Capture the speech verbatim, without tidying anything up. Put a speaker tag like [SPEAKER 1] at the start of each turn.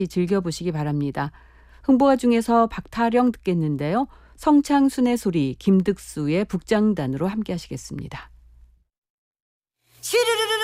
[SPEAKER 1] 즐겨보시기 바랍니다. 흥보가 중에서 박타령 듣겠는데요. 성창순의 소리, 김득수의 북장단으로 함께 하시겠습니다.
[SPEAKER 2] 시르르르